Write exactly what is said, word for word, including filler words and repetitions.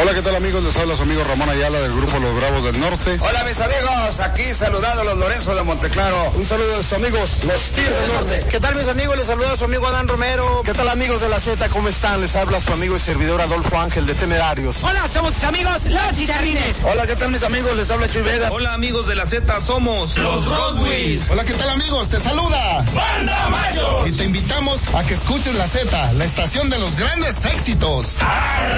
Hola, ¿qué tal amigos? Les habla su amigo Ramón Ayala del grupo Los Bravos del Norte. Hola mis amigos, aquí saludando a los Lorenzo de Monteclaro. Un saludo a sus amigos, los Tigres del Norte. ¿Qué tal mis amigos? Les saluda a su amigo Adán Romero. ¿Qué tal amigos de la Z? ¿Cómo están? Les habla su amigo y servidor Adolfo Ángel de Temerarios. Hola, somos sus amigos Los Chicharrines. Hola, ¿qué tal mis amigos? Les habla Chuy Vega. Hola amigos de la Z, somos los Rodwis. Hola, ¿qué tal amigos? Te saluda Banda Mayo. Y te invitamos a que escuches la Z, la estación de los grandes éxitos.